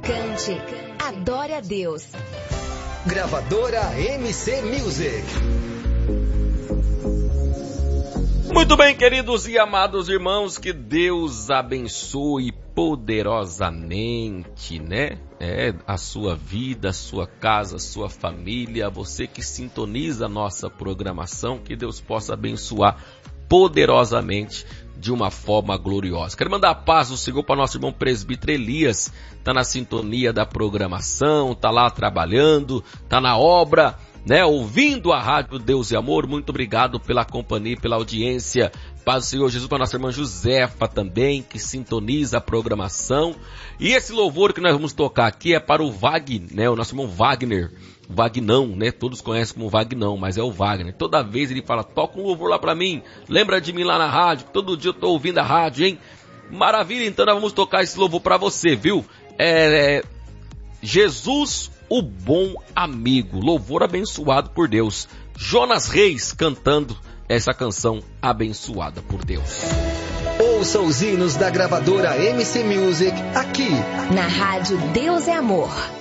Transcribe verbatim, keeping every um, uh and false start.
Cante, adore a Deus. Gravadora M C Music. Muito bem, queridos e amados irmãos, que Deus abençoe poderosamente, né? É, a sua vida, a sua casa, a sua família, você que sintoniza a nossa programação, que Deus possa abençoar poderosamente de uma forma gloriosa. Quero mandar a paz do Senhor para nosso irmão presbítero Elias, tá na sintonia da programação, tá lá trabalhando, tá na obra, né, ouvindo a rádio Deus e Amor. Muito obrigado pela companhia, pela audiência. Paz do Senhor Jesus para nossa irmã Josefa também, que sintoniza a programação. E esse louvor que nós vamos tocar aqui é para o Wagner, né, o nosso irmão Wagner. Vagnão, né? Todos conhecem como Vagnão, mas é o Wagner. Toda vez ele fala, toca um louvor lá pra mim, lembra de mim lá na rádio, todo dia eu tô ouvindo a rádio, hein? Maravilha, então nós vamos tocar esse louvor pra você, viu? É, é Jesus, o bom amigo, louvor abençoado por Deus. Jonas Reis cantando essa canção abençoada por Deus. Ouça os hinos da gravadora M C Music aqui na rádio Deus é Amor.